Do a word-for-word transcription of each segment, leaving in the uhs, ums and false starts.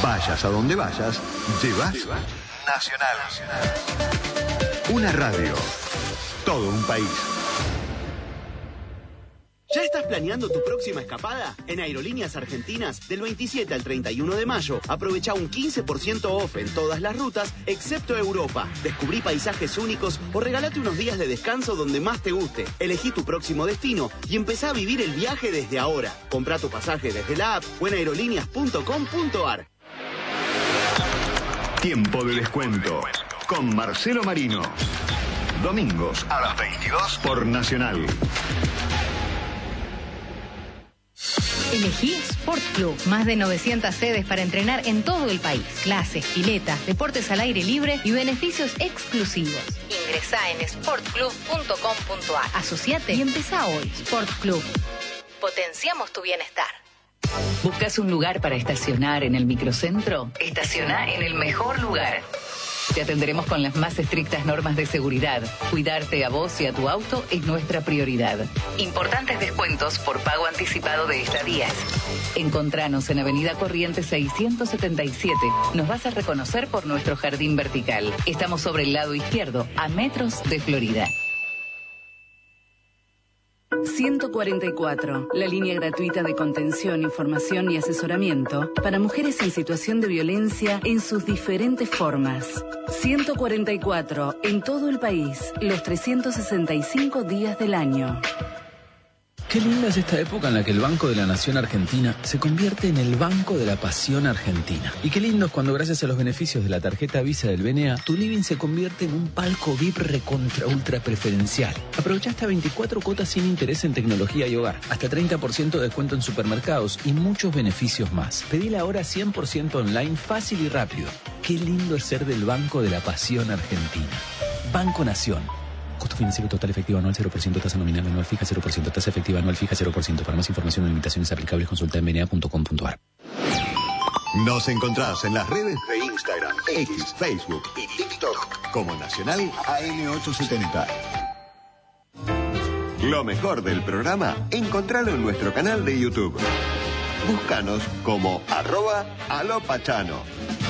Vayas a donde vayas, llevas Nacional. Una radio. Todo un país. ¿Ya estás planeando tu próxima escapada? En Aerolíneas Argentinas, del veintisiete al treinta y uno de mayo, aprovecha un quince por ciento off en todas las rutas, excepto Europa. Descubrí paisajes únicos o regalate unos días de descanso donde más te guste. Elegí tu próximo destino y empezá a vivir el viaje desde ahora. Comprá tu pasaje desde la app o en aerolíneas punto com punto ar. Tiempo de descuento con Marcelo Marino. Domingos a las veintidós por Nacional. Elegí Sport Club. Más de novecientas sedes para entrenar en todo el país. Clases, piletas, deportes al aire libre y beneficios exclusivos. Ingresá en sport club punto com punto ar. Asociate y empezá hoy. Sport Club. Potenciamos tu bienestar. ¿Buscas un lugar para estacionar en el microcentro? Estaciona en el mejor lugar. Te atenderemos con las más estrictas normas de seguridad. Cuidarte a vos y a tu auto es nuestra prioridad. Importantes descuentos por pago anticipado de estadías. Encontranos en Avenida Corrientes seiscientos setenta y siete. Nos vas a reconocer por nuestro jardín vertical. Estamos sobre el lado izquierdo, a metros de Florida. ciento cuarenta y cuatro, la línea gratuita de contención, información y asesoramiento para mujeres en situación de violencia en sus diferentes formas. ciento cuarenta y cuatro, en todo el país, los trescientos sesenta y cinco días del año. Qué linda es esta época en la que el Banco de la Nación Argentina se convierte en el Banco de la Pasión Argentina. Y qué lindo es cuando, gracias a los beneficios de la tarjeta Visa del B N A, tu living se convierte en un palco V I P recontra ultra preferencial. Aprovecha hasta veinticuatro cuotas sin interés en tecnología y hogar, hasta treinta por ciento de descuento en supermercados y muchos beneficios más. Pedila ahora cien por ciento online, fácil y rápido. Qué lindo es ser del Banco de la Pasión Argentina. Banco Nación. Costo financiero total efectivo anual cero por ciento, tasa nominal anual fija cero por ciento, tasa efectiva anual fija cero por ciento. Para más información o limitaciones aplicables, consulta en b n a punto com punto ar. Nos encontrás en las redes de Instagram, X, Facebook y TikTok como Nacional A M ochocientos setenta. Lo mejor del programa, encontralo en nuestro canal de YouTube. Búscanos como arroba alopachano.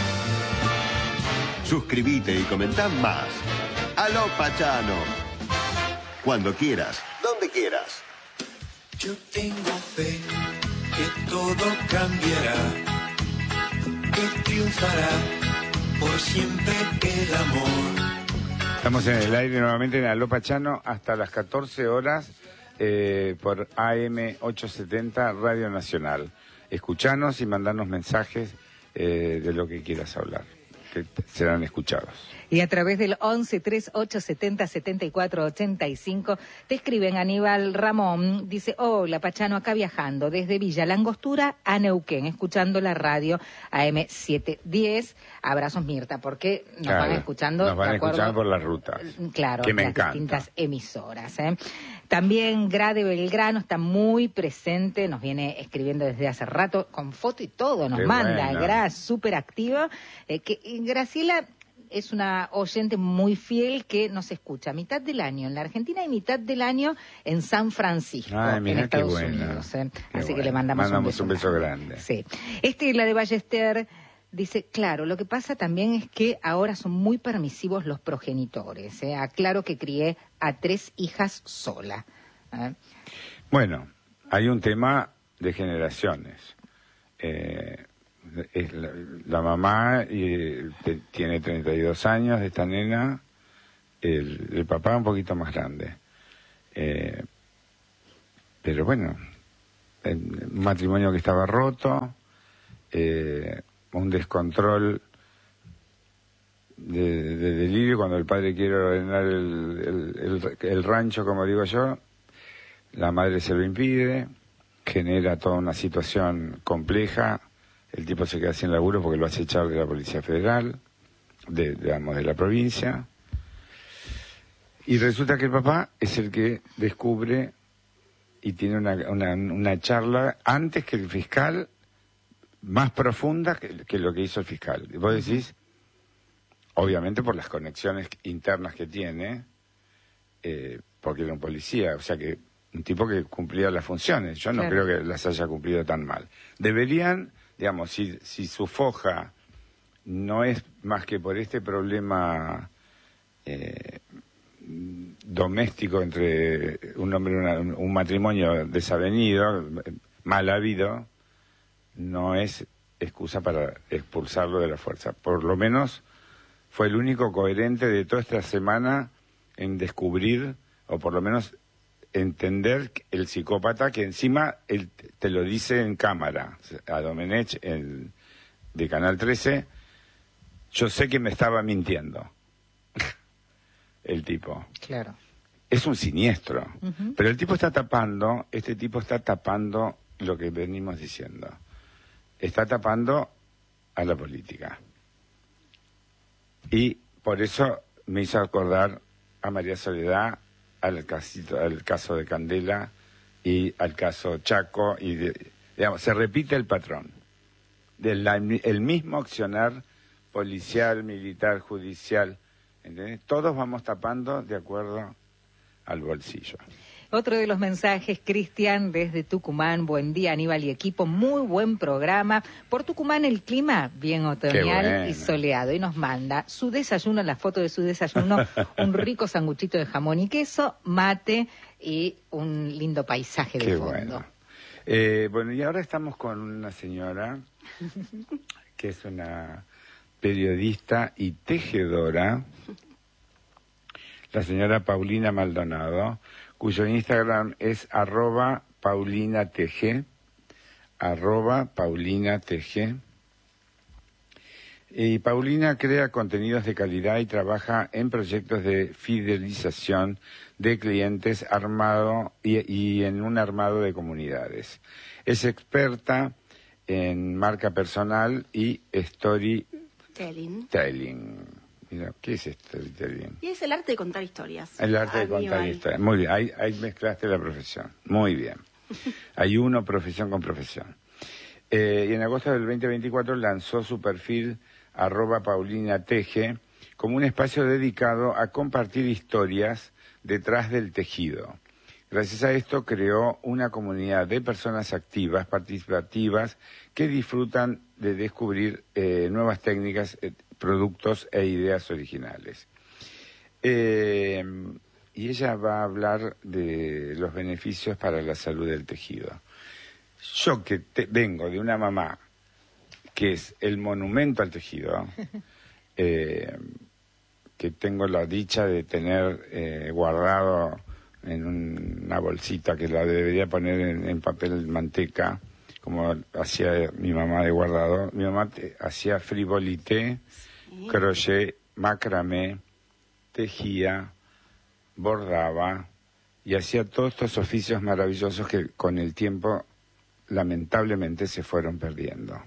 Suscríbete y comentá más. Aló Pachano. Cuando quieras, donde quieras. Yo tengo fe que todo cambiará, que triunfará por siempre el amor. Estamos en el aire nuevamente en Aló Pachano hasta las catorce horas eh, por A M ochocientos setenta Radio Nacional. Escuchanos y mandanos mensajes eh, de lo que quieras hablar, que serán escuchados. Y a través del once, treinta y ocho, setenta, setenta y cuatro, ochenta y cinco te escriben. Aníbal Ramón dice: hola Pachano, acá viajando desde Villa Langostura a Neuquén, escuchando la radio A M setecientos diez. Abrazos, Mirta, porque nos Claro, van escuchando. Nos van de acuerdo, escuchando por las rutas. Claro, que me las encanta. distintas emisoras. ¿eh? También Grade Belgrano está muy presente, nos viene escribiendo desde hace rato, con foto y todo, nos Qué manda. bueno. Gra, súper activa. Eh, que, y Graciela es una oyente muy fiel que nos escucha mitad del año en la Argentina y mitad del año en San Francisco, Ay, mira, en Estados qué buena. Unidos. ¿eh? Qué Así que buena. le mandamos, Mandamos un beso, un beso grande. grande. Sí. Este, la de Ballester, dice: claro, lo que pasa también es que ahora son muy permisivos los progenitores. ¿eh? Aclaro que crié a tres hijas sola. ¿eh? Bueno, hay un tema de generaciones. Eh, es la, la mamá y, te, tiene treinta y dos años de esta nena, el, el papá un poquito más grande. Eh, pero bueno, un matrimonio que estaba roto, eh, un descontrol de, de delirio cuando el padre quiere ordenar el, el, el, el rancho, como digo yo, la madre se lo impide, genera toda una situación compleja. El tipo se queda sin laburo porque lo hace echar de la Policía Federal, de, digamos, de la provincia. Y resulta que el papá es el que descubre y tiene una, una, una charla antes que el fiscal, más profunda que, que lo que hizo el fiscal. Y vos decís, obviamente por las conexiones internas que tiene, eh, porque era un policía, o sea que un tipo que cumplía las funciones. Yo no Claro. creo que las haya cumplido tan mal. Deberían digamos, si, si su foja no es más que por este problema eh, doméstico entre un hombre y una, un matrimonio desavenido, mal habido, no es excusa para expulsarlo de la fuerza. Por lo menos fue el único coherente de toda esta semana en descubrir, o por lo menos entender el psicópata, que encima él te lo dice en cámara, a Domenech, el, de Canal trece, yo sé que me estaba mintiendo, el tipo. Claro. Es un siniestro, Uh-huh. pero el tipo está tapando, este tipo está tapando lo que venimos diciendo. Está tapando a la política. Y por eso me hizo acordar a María Soledad, al, casito, al caso de Candela y al caso Chaco. Y de, digamos, se repite el patrón. Del, la, el mismo accionar policial, militar, judicial. ¿Entendés? Todos vamos tapando de acuerdo al bolsillo. Otro de los mensajes, Cristian, desde Tucumán. Buen día, Aníbal y equipo. Muy buen programa. Por Tucumán el clima bien otoñal bueno. y soleado. Y nos manda su desayuno, la foto de su desayuno, un rico sanguchito de jamón y queso, mate y un lindo paisaje de Qué fondo. Bueno. Eh, bueno, y ahora estamos con una señora que es una periodista y tejedora, la señora Paulina Maldonado, cuyo Instagram es arroba paulinatg, arroba paulinatg. Y Paulina crea contenidos de calidad y trabaja en proyectos de fidelización de clientes armado y, y en un armado de comunidades. Es experta en marca personal y storytelling. Telling. Mira, ¿qué es storytelling? Y es el arte de contar historias. El arte de contar historias. Muy bien, ahí, ahí mezclaste la profesión. Muy bien. Hay uno, profesión con profesión. Eh, y en agosto del veinte veinticuatro lanzó su perfil arroba paulinatg como un espacio dedicado a compartir historias detrás del tejido. Gracias a esto creó una comunidad de personas activas, participativas, que disfrutan de descubrir eh, nuevas técnicas, eh, productos e ideas originales. Eh, y ella va a hablar de los beneficios para la salud del tejido. Yo que te, vengo de una mamá que es el monumento al tejido, eh, que tengo la dicha de tener eh, guardado en un, una bolsita que la debería poner en, en papel manteca, como hacía mi mamá de guardado. Mi mamá te, hacía frivolité, sí. crochet, macramé, tejía, bordaba y hacía todos estos oficios maravillosos que con el tiempo lamentablemente se fueron perdiendo.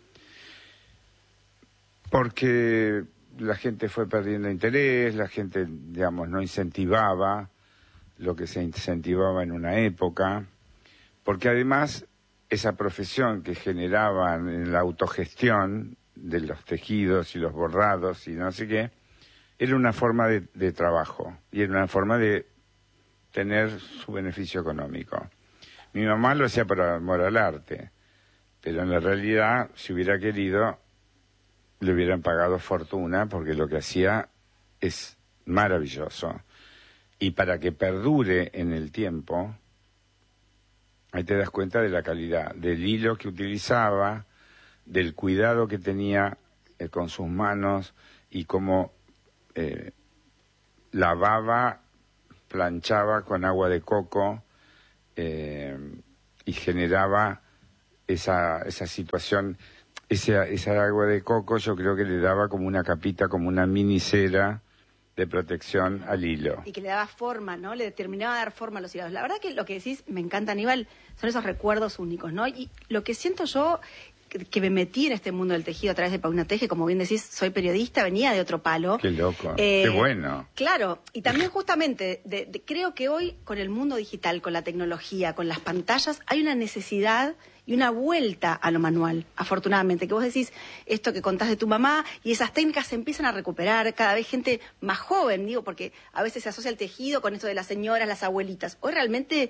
Porque la gente fue perdiendo interés, la gente, digamos, no incentivaba lo que se incentivaba en una época, porque además esa profesión que generaban en la autogestión de los tejidos y los bordados y no sé qué, era una forma de, de trabajo y era una forma de tener su beneficio económico. Mi mamá lo hacía por amor al arte, pero en la realidad, si hubiera querido, le hubieran pagado fortuna porque lo que hacía es maravilloso. Y para que perdure en el tiempo, ahí te das cuenta de la calidad, del hilo que utilizaba, del cuidado que tenía eh, con sus manos y cómo eh, lavaba, planchaba con agua de coco eh, y generaba esa, esa situación. Esa, esa agua de coco yo creo que le daba como una capita, como una mini cera de protección al hilo. Y que le daba forma, ¿no? Le terminaba de dar forma a los hilos. La verdad que lo que decís, me encanta, Aníbal, son esos recuerdos únicos, ¿no? Y lo que siento yo, que, que me metí en este mundo del tejido a través de Paulina Teje, como bien decís, soy periodista, venía de otro palo. Qué loco, eh, qué bueno. Claro, y también justamente, de, de, creo que hoy, con el mundo digital, con la tecnología, con las pantallas, hay una necesidad y una vuelta a lo manual, afortunadamente, que vos decís esto que contás de tu mamá y esas técnicas se empiezan a recuperar, cada vez gente más joven, digo, porque a veces se asocia el tejido con esto de las señoras, las abuelitas. Hoy realmente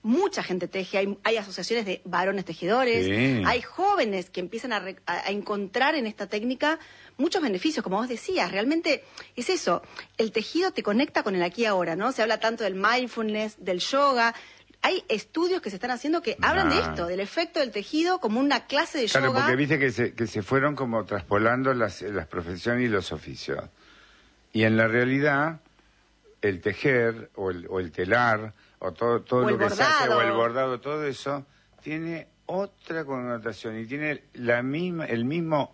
mucha gente teje, hay, hay asociaciones de varones tejedores, Sí. hay jóvenes que empiezan a, re- a- a encontrar en esta técnica muchos beneficios, como vos decías, realmente es eso, el tejido te conecta con el aquí y ahora, ¿no? Se habla tanto del mindfulness, del yoga. Hay estudios que se están haciendo que hablan de Ah. esto, del efecto del tejido como una clase de Claro, yoga. porque viste que se, que se fueron como traspolando las, las profesiones y los oficios. Y en la realidad, el tejer o el, o el telar o todo, todo O lo el que se hace, o el bordado. bordado, todo eso, tiene otra connotación y tiene la misma, el mismo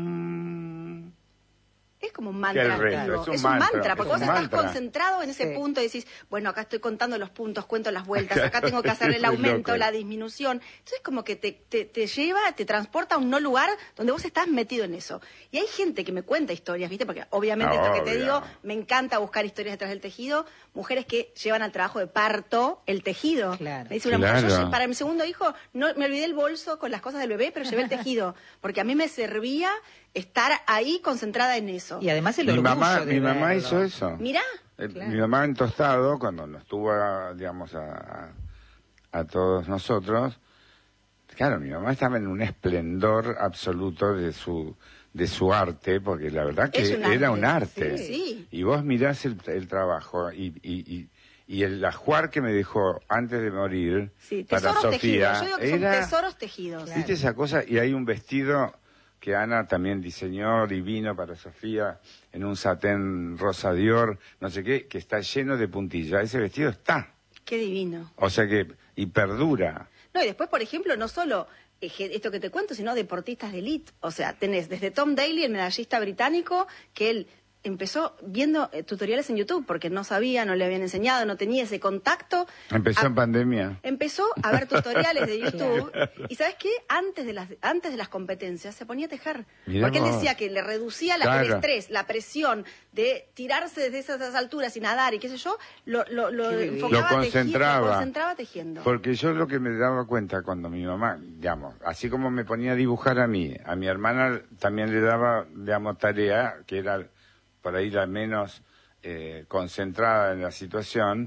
om. Es como un Que mantra. el resto, activo. es un es un mantra, mantra, porque es vos un estás mantra. concentrado en ese Sí. punto y decís, bueno, acá estoy contando los puntos, cuento las vueltas, acá tengo que hacer el aumento, Loco. la disminución. Entonces como que te, te, te lleva, te transporta a un no lugar donde vos estás metido en eso. Y hay gente que me cuenta historias, ¿viste? Porque obviamente Ah, esto que te obvio. digo, me encanta buscar historias detrás del tejido. Mujeres que llevan al trabajo de parto el tejido. Claro. Me dice una mujer, Claro. yo lle- para mi segundo hijo, no me olvidé el bolso con las cosas del bebé, pero llevé el tejido. Porque a mí me servía estar ahí concentrada en eso. Y además el Mi orgullo mamá, de mi mamá verlo. hizo eso. Mirá. Eh, Claro. Mi mamá en Tostado, cuando nos tuvo, a, digamos, a, a, a todos nosotros, claro, mi mamá estaba en un esplendor absoluto de su de su arte, porque la verdad que Es un era arte, un arte. sí, sí. Y vos mirás el, el trabajo y, y, y, y el ajuar que me dejó antes de morir Sí, para tesoros Sofía, tejidos. Yo digo que era... son tesoros tejidos. ¿Viste esa cosa? Y hay un vestido que Ana también diseñó divino para Sofía en un satén rosa Dior, no sé qué, que está lleno de puntillas. Ese vestido está. Qué divino. O sea que, y perdura. No, y después, por ejemplo, no solo eh, ge- esto que te cuento, sino deportistas de elite. O sea, tenés desde Tom Daley, el medallista británico, que él empezó viendo eh, tutoriales en YouTube porque no sabía, no le habían enseñado, no tenía ese contacto. Empezó A- en pandemia. Empezó a ver tutoriales de YouTube y ¿sabes qué? Antes de las antes de las competencias se ponía a tejer. Mirá Porque él vos. decía que le reducía la- el Claro. estrés, la presión de tirarse desde esas, esas alturas y nadar y qué sé yo, lo, lo, lo Qué divino. enfocaba Lo teji- concentraba. lo concentraba tejiendo. Porque yo lo que me daba cuenta cuando mi mamá, digamos, así como me ponía a dibujar a mí, a mi hermana también le daba, digamos, tarea, que era por ahí la menos eh, concentrada en la situación,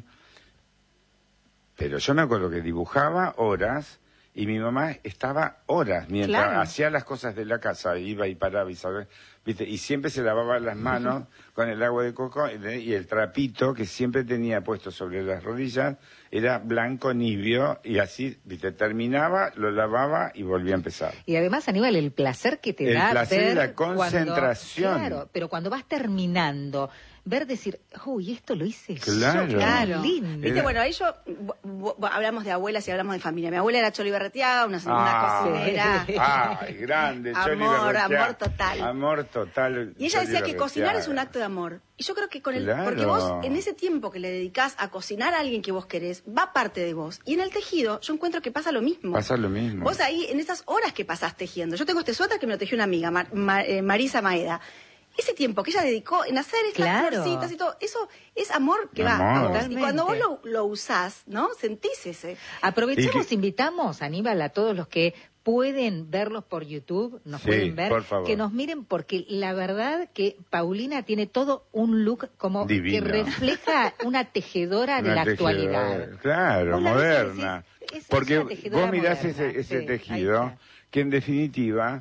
pero yo me acuerdo que dibujaba horas y mi mamá estaba horas mientras Claro. hacía las cosas de la casa, iba y paraba y sabía, ¿viste? Y siempre se lavaba las manos con el agua de coco y y el trapito que siempre tenía puesto sobre las rodillas era blanco nibio y así, ¿viste? Terminaba, lo lavaba y volvía a empezar. Y además, Aníbal, el placer que te El da placer y ver la concentración. Cuando, claro, pero cuando vas terminando, ver decir, uy, esto lo hice Claro. yo, Claro. qué lindo. Viste, Era- bueno, ahí yo, bu- bu- hablamos de abuelas y hablamos de familia. Mi abuela era Choli Berretiaga, una, una Ah, cocinera. Ay, grande, Choli Amor, Berretiá. amor total. Amor total. Y ella Choli decía que Berretiá. cocinar es un acto de amor. Y yo creo que con el... Claro. Porque vos, en ese tiempo que le dedicás a cocinar a alguien que vos querés, va parte de vos. Y en el tejido, yo encuentro que pasa lo mismo. Pasa lo mismo. Vos ahí, en esas horas que pasás tejiendo. Yo tengo este suéter que me lo tejió una amiga, Mar- Ma- eh, Marisa Maeda. Ese tiempo que ella dedicó en hacer estas Claro. florcitas y todo, eso es amor que va Amor. a vos. Y cuando vos Totalmente. lo, lo usás, ¿no? Sentís ese. Aprovechemos, Y que- invitamos, Aníbal, a todos los que pueden verlos por YouTube, nos Sí, pueden ver, por favor. que nos miren, porque la verdad que Paulina tiene todo un look como Divino. que refleja una tejedora de Una la tejedora, actualidad. Claro, Vos la ves y moderna. decís, es- es Porque una tejedora vos mirás moderna, ese, ese sí, tejido, ahí está. que en definitiva,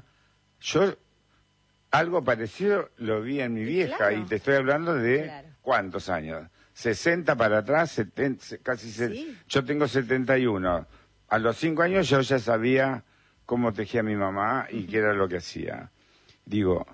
yo algo parecido lo vi en mi vieja, claro. y te estoy hablando de Claro. ¿cuántos años? sesenta para atrás, setenta, casi... se- Sí. Yo tengo setenta y uno. A los cinco años yo ya sabía cómo tejía mi mamá y qué era lo que hacía. Digo,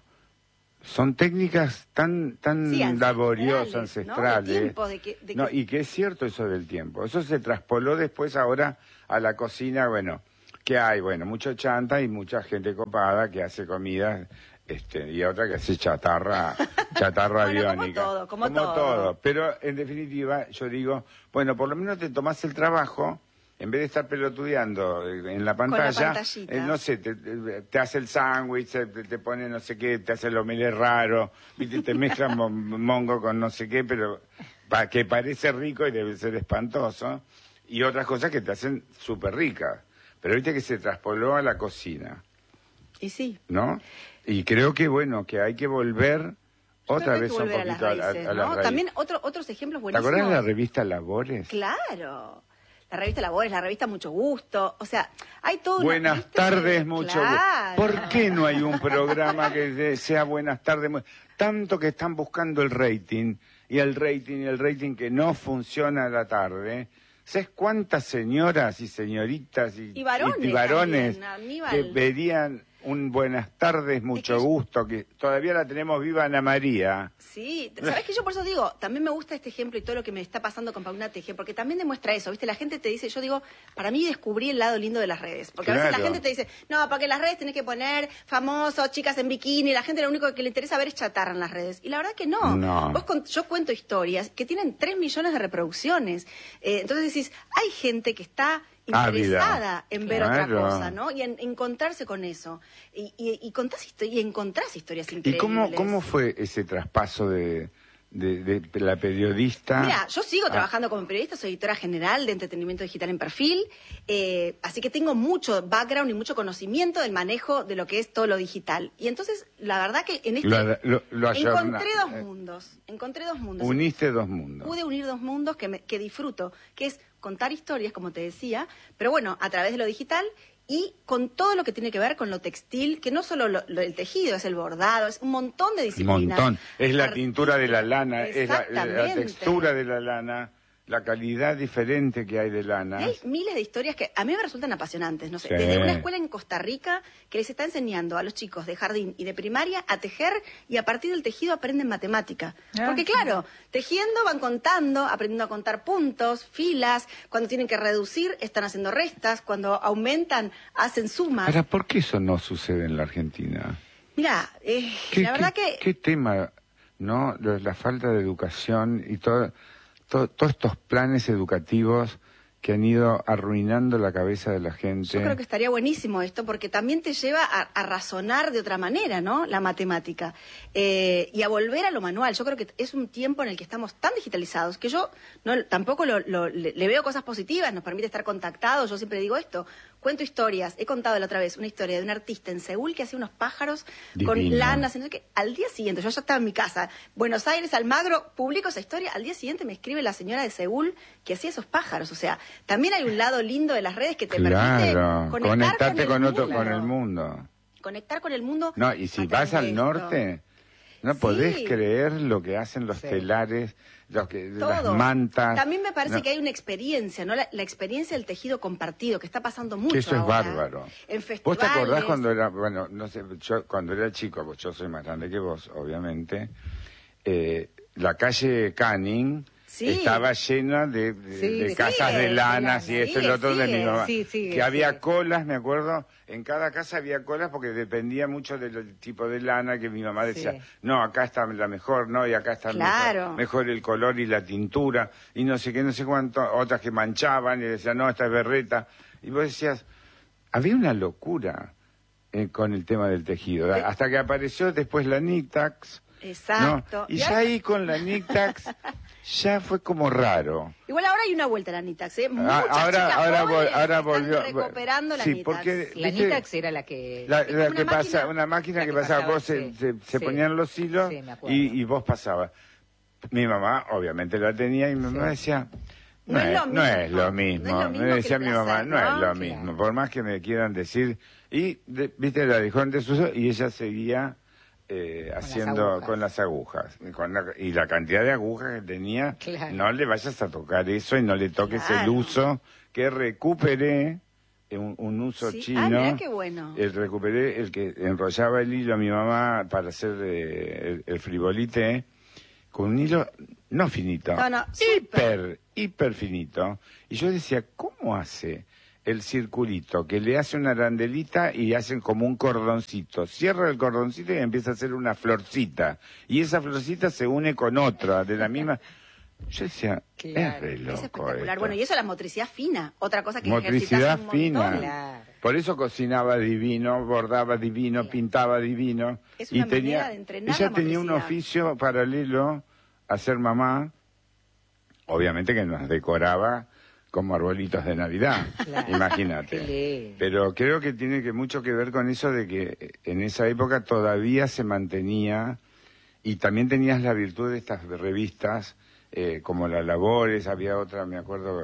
son técnicas tan tan Sí, ancestrales, laboriosas, ¿no? De ancestrales. tiempo, de que- de No, que- y que es cierto eso del tiempo. Eso se traspoló después ahora a la cocina, bueno, que hay, bueno, mucho chanta y mucha gente copada que hace comidas, este, y otra que hace chatarra, chatarra Bueno, como biónica. todo, como todo. Pero en definitiva, yo digo, bueno, por lo menos te tomás el trabajo, en vez de estar pelotudeando en la pantalla, pantallita. eh, no sé, te, te- te hace el sándwich, te, te pone no sé qué, te hace el omelette raro, ¿viste? Te mezclan mo- mongo con no sé qué, pero pa, que parece rico y debe ser espantoso, y otras cosas que te hacen súper ricas. Pero viste que se traspoló a la cocina, Y sí. ¿no? Y creo que, bueno, que hay que volver Yo otra creo que hay vez que un volver a las poquito a, la- raíces, a las ¿no? raíces. También otro, otros ejemplos ¿Te buenísimos. acuerdas de la revista Labores? Claro. la revista Labores, la revista Mucho Gusto, o sea, hay todo una... Buenas ¿viste? tardes, Mucho Claro. Gusto. ¿Por qué no hay un programa que sea Buenas tardes? Tanto que están buscando el rating, y el rating, y el rating que no funciona a la tarde. ¿Sabes cuántas señoras y señoritas y, Y varones, y varones también, Aníbal. que verían un Buenas tardes, Mucho Es que- Gusto, que todavía la tenemos viva Ana María? Sí, ¿sabés que yo por eso digo, también me gusta este ejemplo y todo lo que me está pasando con Paulina Teje, porque también demuestra eso, ¿viste? La gente te dice, yo digo, para mí descubrí el lado lindo de las redes, porque a veces la Claro. gente te dice, no, para que las redes tenés que poner famosos, chicas en bikini, la gente lo único que le interesa ver es chatarra en las redes, y la verdad que no. No. Vos con- yo cuento historias que tienen tres millones de reproducciones, eh, entonces decís, hay gente que está interesada Ávida. en ver Claro. otra cosa, ¿no? Y en encontrarse con eso, y, y, y, contás histo- y encontrás historias ¿Y increíbles. cómo, cómo fue ese traspaso de, de, de la periodista? Mira, yo sigo Ah. trabajando como periodista, soy editora general de entretenimiento digital en Perfil, eh, así que tengo mucho background y mucho conocimiento del manejo de lo que es todo lo digital. Y entonces, la verdad que en este... Lo- lo- lo ayorna- encontré dos eh, mundos, encontré dos mundos. Uniste dos mundos. Pude unir dos mundos que, me- que disfruto, que es contar historias, como te decía, pero bueno, a través de lo digital y con todo lo que tiene que ver con lo textil, que no solo lo- lo- el tejido, es el bordado, es un montón de Un disciplinas. montón. Es la Art- tintura de la lana, es la, la Exactamente. textura de la lana, la calidad diferente que hay de lana. Hay miles de historias que a mí me resultan apasionantes, no sé, Sí. desde una escuela en Costa Rica que les está enseñando a los chicos de jardín y de primaria a tejer y a partir del tejido aprenden matemática. Ah. Porque claro, tejiendo van contando, aprendiendo a contar puntos, filas, cuando tienen que reducir están haciendo restas, cuando aumentan hacen sumas. Ahora, ¿por qué eso no sucede en la Argentina? Mira, eh, ¿Qué, la verdad qué- que... qué tema, no? Lo- La falta de educación y todo, todo- todos estos planes educativos que han ido arruinando la cabeza de la gente. Yo creo que estaría buenísimo esto porque también te lleva a, a razonar de otra manera, ¿no? La matemática. Eh, y a volver a lo manual. Yo creo que es un tiempo en el que estamos tan digitalizados que yo no, tampoco lo- lo- le, le veo cosas positivas, nos permite estar contactados. Yo siempre digo esto. Cuento historias. He contado la otra vez una historia de un artista en Seúl que hacía unos pájaros con Divino. lanas. No sé qué. Al día siguiente, yo ya estaba en mi casa, Buenos Aires, Almagro, publico esa historia. Al día siguiente me escribe la señora de Seúl que hacía esos pájaros. O sea, también hay un lado lindo de las redes que te permite Claro, conectar conectarte con, con, el otro, mundo. con el mundo. Conectar con el mundo. No, y si a vas través al de esto. norte, no Sí. podés creer lo que hacen los Sí. telares, los que, las Todo. mantas. También me parece No, que hay una experiencia, ¿no? La, la experiencia del tejido compartido, que está pasando mucho que eso es ahora. bárbaro. En ¿Vos te festivales. acordás cuando era, bueno, no sé, yo cuando era chico, pues yo soy más grande que vos, obviamente, eh, la calle Canning Sí. estaba llena de, de- Sí, de de- casas sigue, de de lanas y lana, esto y sigue, lo otro de mi sigue. mamá. Sí, sigue, que había sigue. colas, me acuerdo, en cada casa había colas porque dependía mucho del tipo de lana que mi mamá decía, Sí. no, acá está la mejor, no, y acá está Claro. mejor, mejor el color y la tintura, y no sé qué, no sé cuánto, otras que manchaban y decían, no, esta es berreta. Y vos decías, había una locura eh, con el tema del tejido, Eh. hasta que apareció después la Nictax. Exacto. ¿no? Y Y ya ahora- ahí con la Nictax ya fue como raro. Igual ahora hay una vuelta a la Nitax, ¿eh? Muchas Ah, ahora- chicas ahora jóvenes vol- ahora están volvió- recuperando la sí, Nitax. porque- La ¿Viste? Nitax era la que... La, Es la como que una pasa, máquina. una máquina La que que pasaba, pasaba, vos se, sí, se, se sí. ponían los hilos Sí, me acuerdo. y, y vos pasabas. Mi mamá, obviamente, la tenía y mi mamá decía, no, No es es, lo no es mismo, lo no mismo. es lo mismo Me que decía el mi placer, mamá, no, ¿no? es lo Claro. mismo. Por más que me quieran decir. Y, de- viste, la dejó en desuso y ella seguía eh, las haciendo agujas. con las agujas. Con la- y la cantidad de agujas que tenía, Claro. no le vayas a tocar eso y no le toques el Claro. uso que recuperé. Un, un uso Sí. chino. Ah, mirá qué bueno. El recuperé el que enrollaba el hilo a mi mamá para hacer eh, el, el frivolite con un hilo no finito, No, no, hiper, hiper finito. Y yo decía, ¿cómo hace el circulito que le hace una arandelita y hacen como un cordoncito? Cierra el cordoncito y empieza a hacer una florcita. Y esa florcita se une con otra de la misma. Yo decía, Claro, es re Es loco espectacular. esto. Bueno, y eso es la motricidad fina. Otra cosa que Motricidad ejercitas un montón. fina. Claro. Por eso cocinaba divino, bordaba divino, pintaba divino. Es una y tenía, manera de entrenar ella la tenía un motricidad. oficio paralelo a ser mamá, obviamente que nos decoraba como arbolitos de Navidad, Claro. imagínate. Qué lindo. Pero creo que tiene que mucho que ver con eso de que en esa época todavía se mantenía y también tenías la virtud de estas revistas eh, como la Labores, había otra, me acuerdo,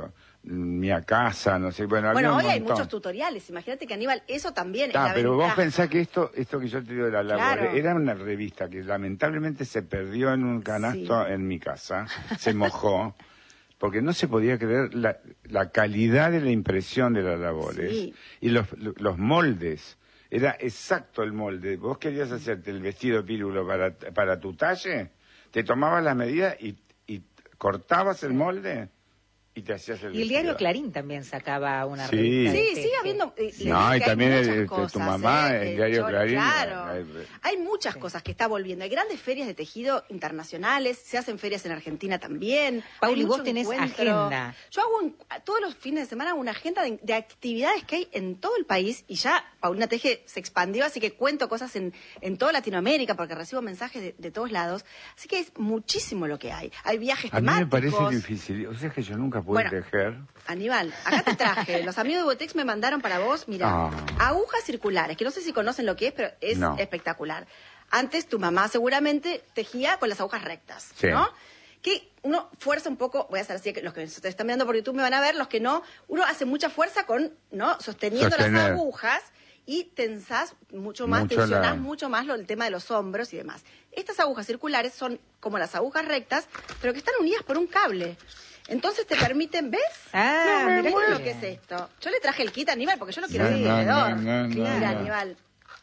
Mia Casa, no sé, bueno, había Bueno, un hoy hay montón. muchos tutoriales, imagínate que Aníbal, eso también Ah, es la pero ventaja. vos pensás que esto esto que yo te digo de la labor, Claro. era una revista que lamentablemente se perdió en un canasto Sí. en mi casa, se mojó, porque no se podía creer la, la calidad de la impresión de las labores Sí. y los, los moldes. Era exacto el molde. Vos querías hacerte el vestido pírulo para, para tu talle, te tomabas las medidas y, y cortabas el molde y te hacías el Y el vestido. diario Clarín también sacaba una Sí. revista. de Sí, teje. sigue habiendo... eh, le No, dije y que también hay el- muchas el- tu cosas, mamá, ¿eh? el diario Yo- Clarín, Claro. hay- Hay muchas cosas que está volviendo. Hay grandes ferias de tejido internacionales, se hacen ferias en Argentina también. Pauli, Hay vos mucho tenés encuentro. agenda. Yo hago un- todos los fines de semana una agenda de, de actividades que hay en todo el país y ya Paulina Teje se expandió, así que cuento cosas en, en toda Latinoamérica porque recibo mensajes de, de todos lados. Así que es muchísimo lo que hay. Hay viajes A mí me temáticos. parece difícil, o sea que yo nunca pude Bueno, tejer. Aníbal, acá te traje. Los amigos de Botex me mandaron para vos, mira, Ah. agujas circulares, que no sé si conocen lo que es, pero es No. espectacular. Antes tu mamá seguramente tejía con las agujas rectas, Sí. ¿no? Que uno fuerza un poco, voy a hacer así, que los que se están mirando por YouTube me van a ver, los que no, uno hace mucha fuerza con, ¿no? Sosteniendo Sostener. las agujas y tensás mucho más, Mucho tensionás la- mucho más lo, el tema de los hombros y demás. Estas agujas circulares son como las agujas rectas, pero que están unidas por un cable. Entonces te permiten, ¿ves? Ah, no me mirá muero qué lo que bien. es esto. Yo le traje el kit a Aníbal porque yo lo quiero No, ver no, alrededor. no, no, Mira, no. Aníbal.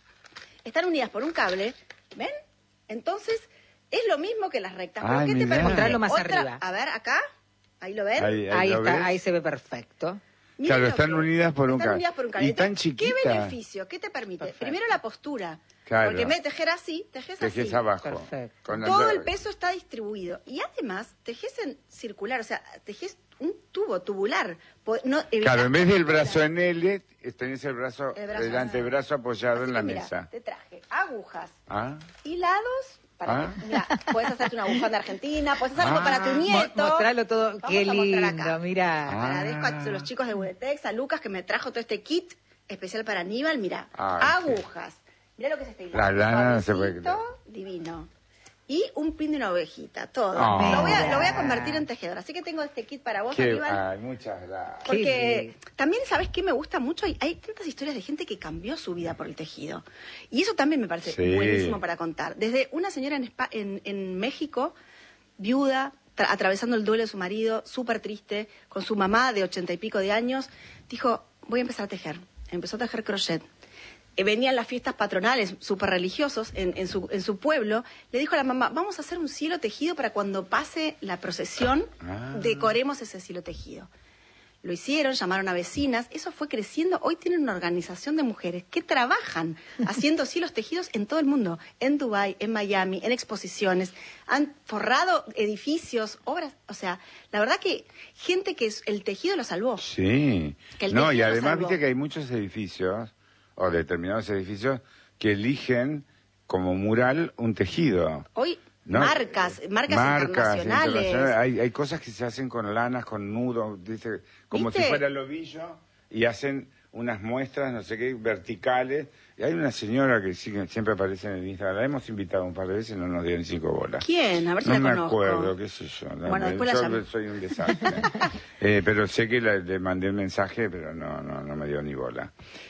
Están unidas por un cable, ¿ven? Entonces es lo mismo que las rectas. ¿Pero Ay, qué te mirá. permite? Mostralo más Otra- arriba. A ver, acá. Ahí lo ven. Ahí, Ahí ¿lo está, ves? ahí se ve perfecto. Miren Claro, lo están que- unidas por un están cable. unidas por un cable. Y tan Entonces, ¿qué chiquita. beneficio? ¿Qué te permite? Perfecto. Primero la postura. Claro. Porque en vez de tejer así, tejes así. Tejes abajo. Perfecto. Con Todo el peso está distribuido. Y además, tejes en circular, o sea, tejes un tubo tubular. Po- No, Claro, en vez del evitás brazo en L, tenés el brazo, El brazo el en antebrazo apoyado Así en la que mira, mesa. te traje agujas, Ah, hilados, para Ah. que, mira, puedes hacerte una bufanda argentina, puedes hacer algo Ah. para tu Mo- nieto. mostralo todo. Vamos Qué a mostrar lindo, acá. mirá. Ah. Agradezco a los chicos de Budetex, a Lucas, que me trajo todo este kit especial para Aníbal. Mira, Ah, sí. agujas. Mira lo que es este hilado. La lana no se puede Suavecito, creer. divino. Y un pin de una ovejita, todo. Ah. Lo, voy a, lo voy a convertir en tejedor. Así que tengo este kit para vos, qué, Aníbal. ay, muchas gracias. Qué Porque lindo. también, ¿sabes qué me gusta mucho? Hay, hay tantas historias de gente que cambió su vida por el tejido. Y eso también me parece Sí. buenísimo para contar. Desde una señora en, Espa- en, en México, viuda, tra- atravesando el duelo de su marido, súper triste, con su mamá de ochenta y pico de años, dijo, voy a empezar a tejer. Empezó a tejer crochet. Eh, venían las fiestas patronales súper religiosos en, en, su, en su pueblo, le dijo a la mamá, vamos a hacer un cielo tejido para cuando pase la procesión, Ah. decoremos ese cielo tejido. Lo hicieron, llamaron a vecinas, eso fue creciendo. Hoy tienen una organización de mujeres que trabajan haciendo cielos tejidos en todo el mundo, en Dubái, en Miami, en exposiciones, han forrado edificios, obras, o sea, la verdad que gente que es- el tejido lo salvó. Sí. Que el No, y tejido lo además salvó. viste que hay muchos edificios, o determinados edificios, que eligen como mural un tejido. Hoy ¿no? marcas, marcas, Marcas internacionales. Hay, hay cosas que se hacen con lanas, con nudos, dice, como ¿Viste? si fuera el ovillo, y hacen unas muestras, no sé qué, verticales. Y hay una señora que sí, que siempre aparece en el Instagram, la hemos invitado un par de veces y no nos dio ni cinco bolas. ¿Quién? A ver si no la me conozco. acuerdo, qué sé yo. no, Bueno, me- después la yo llamo. soy un desastre. Eh, pero sé que la- le mandé un mensaje, pero no, no, no me dio ni bola.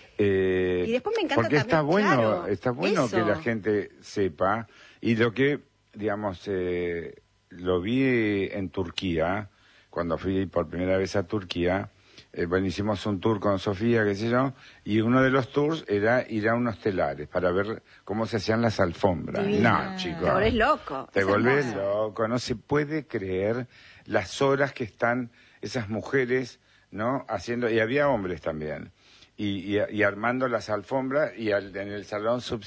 Eh, Y después me encanta porque está también, bueno, claro, está bueno eso. que la gente sepa, y lo que, digamos, eh, lo vi en Turquía, cuando fui por primera vez a Turquía, eh, bueno, hicimos un tour con Sofía, qué sé yo, y uno de los tours era ir a unos telares para ver cómo se hacían las alfombras. Divina. No, chicos. Te volvés loco. Te Es volvés hermoso. loco, no se puede creer las horas que están esas mujeres, ¿no? Haciendo, y había hombres también, y, y, y armando las alfombras, y al- en el salón sub